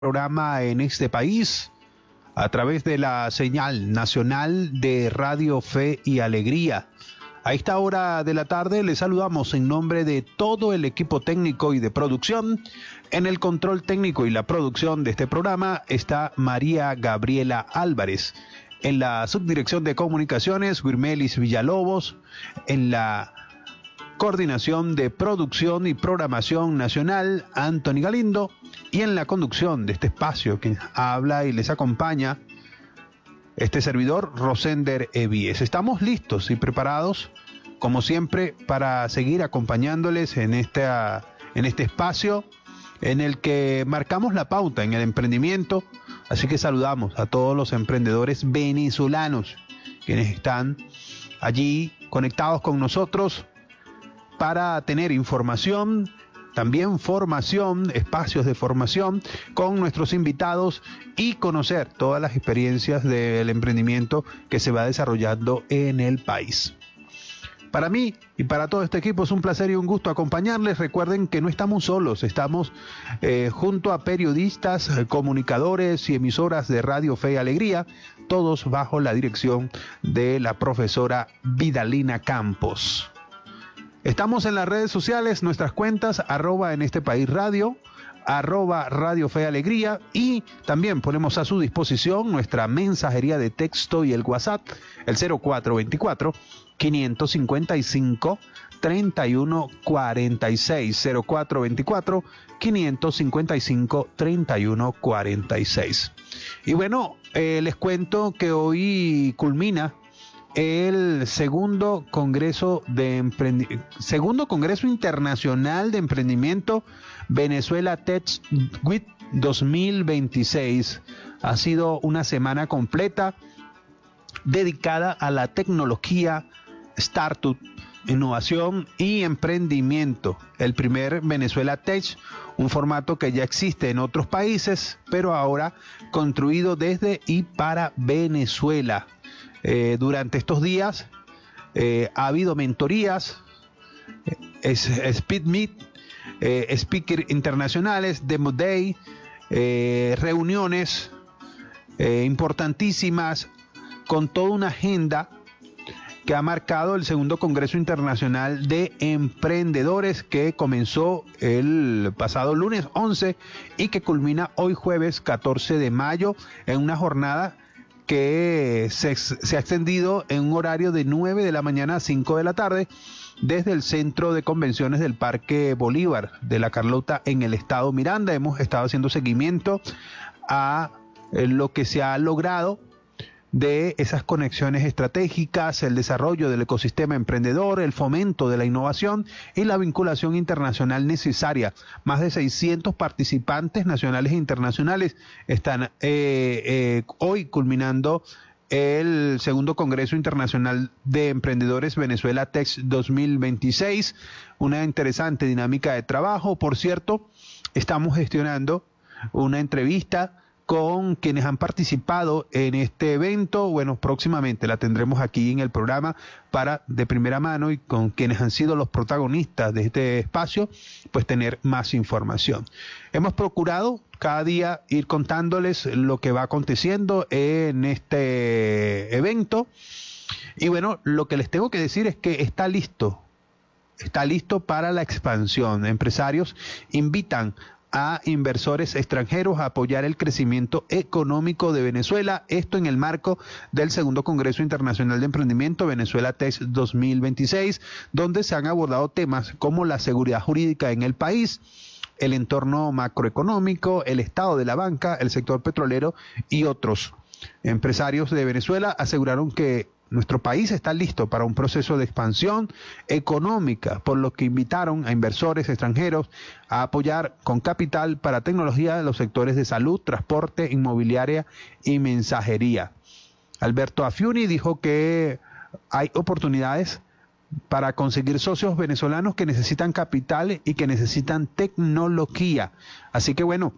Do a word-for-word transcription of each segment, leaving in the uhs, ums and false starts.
Programa en este país a través de la señal nacional de Radio Fe y Alegría. A esta hora de la tarde les saludamos en nombre de todo el equipo técnico y de producción. En el control técnico y la producción de este programa está María Gabriela Álvarez. En la subdirección de comunicaciones, Guirmelis Villalobos. En la coordinación de producción y programación nacional, Anthony Galindo. Y en la conducción de este espacio que habla y les acompaña este servidor, Rosender Evíes. Estamos listos y preparados, como siempre, para seguir acompañándoles en, esta, en este espacio en el que marcamos la pauta en el emprendimiento. Así que saludamos a todos los emprendedores venezolanos quienes están allí conectados con nosotros para tener información, también formación, espacios de formación con nuestros invitados y conocer todas las experiencias del emprendimiento que se va desarrollando en el país. Para mí y para todo este equipo es un placer y un gusto acompañarles. Recuerden que no estamos solos, estamos eh, junto a periodistas, comunicadores y emisoras de Radio Fe y Alegría, todos bajo la dirección de la profesora Vidalina Campos. Estamos en las redes sociales, nuestras cuentas, arroba en este país radio, arroba Radio Fe Alegría, y también ponemos a su disposición nuestra mensajería de texto y el WhatsApp, el cero cuatro veinticuatro, quinientos cincuenta y cinco, treinta y uno cuarenta y seis, cero cuatro veinticuatro, quinientos cincuenta y cinco, treinta y uno cuarenta y seis. Y bueno, eh, les cuento que hoy culmina el segundo congreso de Emprendi- segundo congreso internacional de emprendimiento Venezuela Tech Week dos mil veintiséis. Ha sido una semana completa dedicada a la tecnología, startup, innovación y emprendimiento. El primer Venezuela Tech, un formato que ya existe en otros países, pero ahora construido desde y para Venezuela. Eh, durante estos días eh, ha habido mentorías, es, Speed Meet, eh, speakers internacionales, Demo Day, eh, reuniones eh, importantísimas con toda una agenda que ha marcado el segundo Congreso Internacional de Emprendedores que comenzó el pasado lunes once y que culmina hoy jueves catorce de mayo en una jornada que se, se ha extendido en un horario de nueve de la mañana a cinco de la tarde desde el Centro de Convenciones del Parque Bolívar de La Carlota en el estado Miranda. Hemos estado haciendo seguimiento a eh, lo que se ha logrado de esas conexiones estratégicas, el desarrollo del ecosistema emprendedor, el fomento de la innovación y la vinculación internacional necesaria. Más de seiscientos participantes nacionales e internacionales están eh, eh, hoy culminando el segundo Congreso Internacional de Emprendedores Venezuela Tech dos mil veintiséis. Una interesante dinámica de trabajo. Por cierto, estamos gestionando una entrevista con quienes han participado en este evento. Bueno, próximamente la tendremos aquí en el programa para de primera mano y con quienes han sido los protagonistas de este espacio, pues tener más información. Hemos procurado cada día ir contándoles lo que va aconteciendo en este evento. Y bueno, lo que les tengo que decir es que está listo, está listo para la expansión. Empresarios invitan a inversores extranjeros a apoyar el crecimiento económico de Venezuela, esto en el marco del segundo Congreso Internacional de Emprendimiento Venezuela Tech dos mil veintiséis, donde se han abordado temas como la seguridad jurídica en el país, el entorno macroeconómico, el estado de la banca, el sector petrolero y otros. Empresarios de Venezuela aseguraron que nuestro país está listo para un proceso de expansión económica, por lo que invitaron a inversores extranjeros a apoyar con capital para tecnología los sectores de salud, transporte, inmobiliaria y mensajería. Alberto Afiuni dijo que hay oportunidades para conseguir socios venezolanos que necesitan capital y que necesitan tecnología. Así que bueno,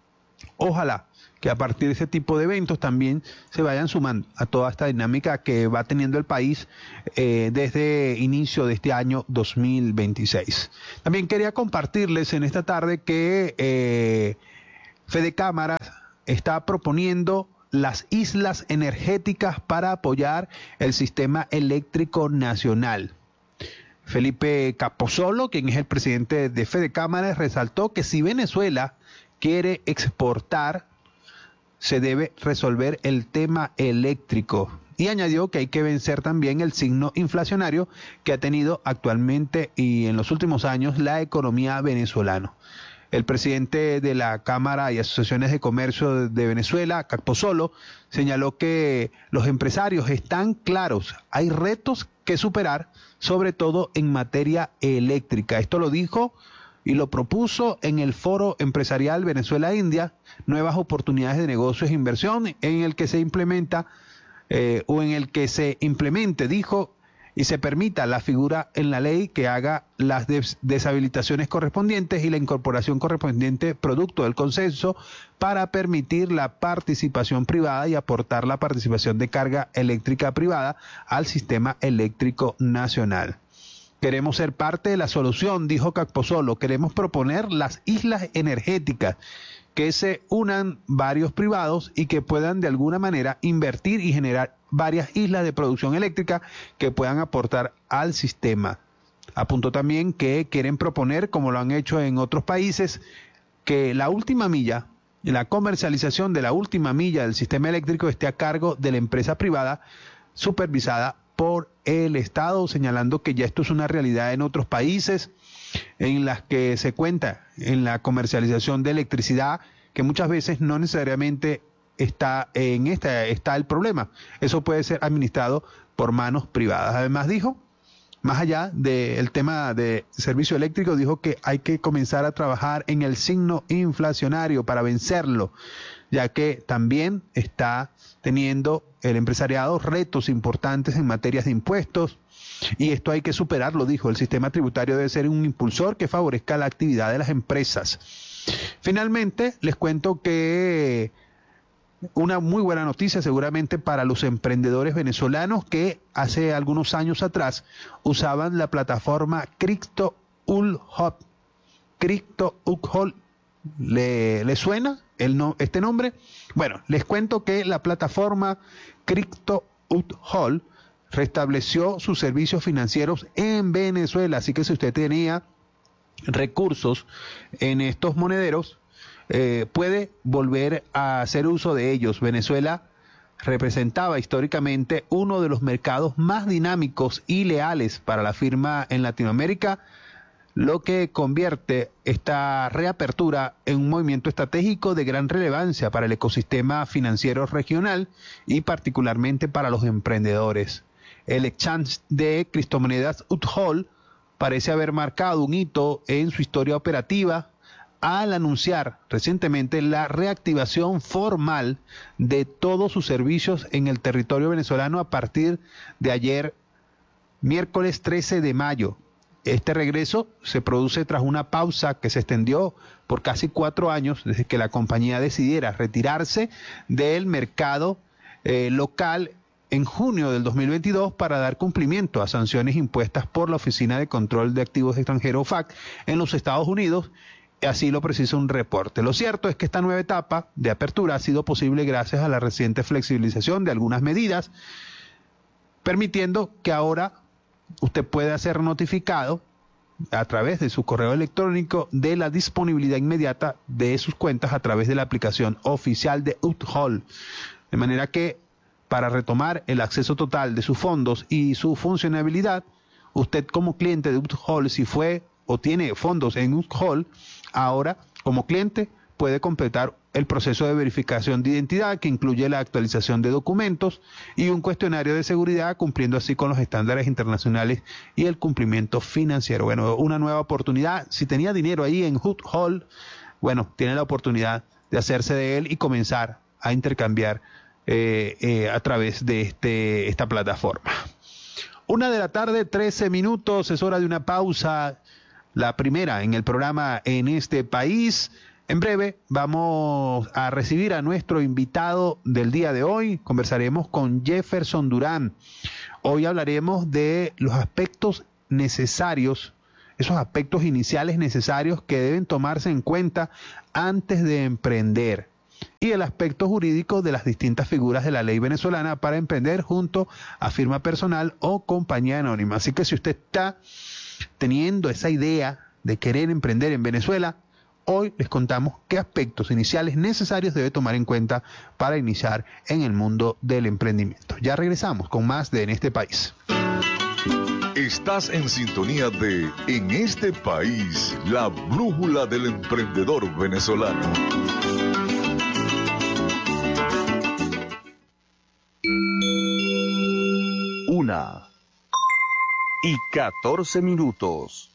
ojalá que a partir de ese tipo de eventos también se vayan sumando a toda esta dinámica que va teniendo el país eh, desde inicio de este año dos mil veintiséis. También quería compartirles en esta tarde que eh, Fede Cámaras está proponiendo las islas energéticas para apoyar el sistema eléctrico nacional. Felipe Capozolo, quien es el presidente de Fede Cámaras, resaltó que si Venezuela quiere exportar, se debe resolver el tema eléctrico. Y añadió que hay que vencer también el signo inflacionario que ha tenido actualmente y en los últimos años la economía venezolana. El presidente de la Cámara y Asociaciones de Comercio de Venezuela, Capozolo, señaló que los empresarios están claros, hay retos que superar, sobre todo en materia eléctrica. Esto lo dijo y lo propuso en el Foro Empresarial Venezuela-India, Nuevas Oportunidades de Negocios e Inversión, en el que se implementa eh, o en el que se implemente, dijo, y se permita la figura en la ley que haga las des deshabilitaciones correspondientes y la incorporación correspondiente producto del consenso para permitir la participación privada y aportar la participación de carga eléctrica privada al sistema eléctrico nacional. Queremos ser parte de la solución, dijo Capozolo. Queremos proponer las islas energéticas, que se unan varios privados y que puedan de alguna manera invertir y generar varias islas de producción eléctrica que puedan aportar al sistema. Apuntó también que quieren proponer, como lo han hecho en otros países, que la última milla, la comercialización de la última milla del sistema eléctrico esté a cargo de la empresa privada supervisada por el Estado, señalando que ya esto es una realidad en otros países en las que se cuenta en la comercialización de electricidad, que muchas veces no necesariamente está en esta está el problema. Eso puede ser administrado por manos privadas. Además dijo, más allá del tema de servicio eléctrico, dijo que hay que comenzar a trabajar en el signo inflacionario para vencerlo, ya que también está teniendo el empresariado retos importantes en materias de impuestos, y esto hay que superarlo, dijo. El sistema tributario debe ser un impulsor que favorezca la actividad de las empresas. Finalmente, les cuento que una muy buena noticia seguramente para los emprendedores venezolanos que hace algunos años atrás usaban la plataforma CryptoUlhop. CryptoUlhop, ¿le, ¿le suena el no, este nombre? Bueno, les cuento que la plataforma CryptoUlhop restableció sus servicios financieros en Venezuela, así que si usted tenía recursos en estos monederos, eh, puede volver a hacer uso de ellos. Venezuela representaba históricamente uno de los mercados más dinámicos y leales para la firma en Latinoamérica, lo que convierte esta reapertura en un movimiento estratégico de gran relevancia para el ecosistema financiero regional y particularmente para los emprendedores. El exchange de criptomonedas Ulhop parece haber marcado un hito en su historia operativa al anunciar recientemente la reactivación formal de todos sus servicios en el territorio venezolano a partir de ayer, miércoles trece de mayo. Este regreso se produce tras una pausa que se extendió por casi cuatro años desde que la compañía decidiera retirarse del mercado eh, local en junio del dos mil veintidós para dar cumplimiento a sanciones impuestas por la Oficina de Control de Activos Extranjeros, O F A C, en los Estados Unidos. Así lo precisa un reporte. Lo cierto es que esta nueva etapa de apertura ha sido posible gracias a la reciente flexibilización de algunas medidas, permitiendo que ahora usted pueda ser notificado a través de su correo electrónico de la disponibilidad inmediata de sus cuentas a través de la aplicación oficial de Ulhop. De manera que para retomar el acceso total de sus fondos y su funcionabilidad, usted como cliente de Ulhop, si fue o tiene fondos en Ulhop, ahora como cliente puede completar el proceso de verificación de identidad que incluye la actualización de documentos y un cuestionario de seguridad, cumpliendo así con los estándares internacionales y el cumplimiento financiero. Bueno, una nueva oportunidad. Si tenía dinero ahí en Ulhop, bueno, tiene la oportunidad de hacerse de él y comenzar a intercambiar eh, eh, a través de este, esta plataforma. Una de la tarde, trece minutos, es hora de una pausa, la primera en el programa En este País. En breve vamos a recibir a nuestro invitado del día de hoy. Conversaremos con Jefferson Durán. Hoy hablaremos de los aspectos necesarios esos aspectos iniciales necesarios que deben tomarse en cuenta antes de emprender, y el aspecto jurídico de las distintas figuras de la ley venezolana para emprender junto a firma personal o compañía anónima. Así que si usted está teniendo esa idea de querer emprender en Venezuela, hoy les contamos qué aspectos iniciales necesarios debe tomar en cuenta para iniciar en el mundo del emprendimiento. Ya regresamos con más de En este país. Estás en sintonía de En este país, la brújula del emprendedor venezolano. Una y catorce minutos.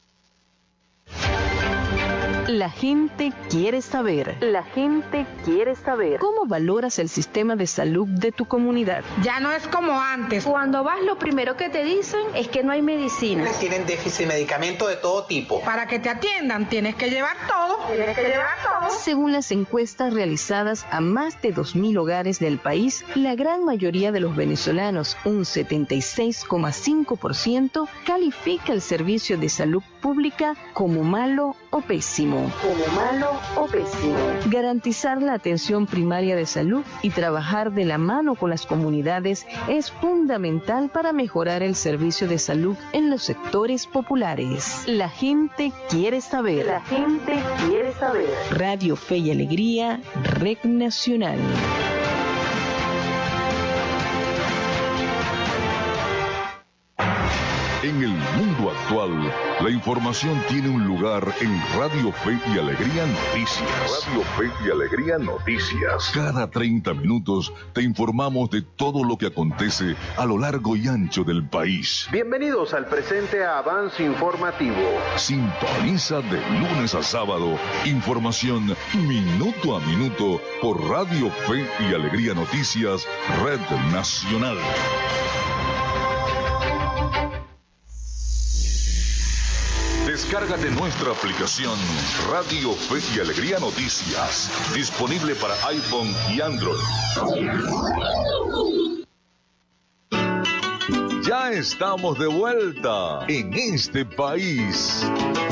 La gente quiere saber. La gente quiere saber. ¿Cómo valoras el sistema de salud de tu comunidad? Ya no es como antes. Cuando vas, lo primero que te dicen es que no hay medicina. Tienen déficit de medicamentos de todo tipo. Para que te atiendan tienes que llevar todo. Tienes que llevar todo. Según las encuestas realizadas a más de dos mil hogares del país, la gran mayoría de los venezolanos, un setenta y seis coma cinco por ciento, califica el servicio de salud pública como malo o pésimo. Como malo o pésimo. Garantizar la atención primaria de salud y trabajar de la mano con las comunidades es fundamental para mejorar el servicio de salud en los sectores populares. La gente quiere saber. La gente quiere saber. Radio Fe y Alegría, Red Nacional. En el mundo actual, la información tiene un lugar en Radio Fe y Alegría Noticias. Radio Fe y Alegría Noticias. Cada treinta minutos te informamos de todo lo que acontece a lo largo y ancho del país. Bienvenidos al presente avance informativo. Sintoniza de lunes a sábado información minuto a minuto por Radio Fe y Alegría Noticias, Red Nacional. Descárgate nuestra aplicación Radio Fe y Alegría Noticias, disponible para iPhone y Android. Ya estamos de vuelta en este país.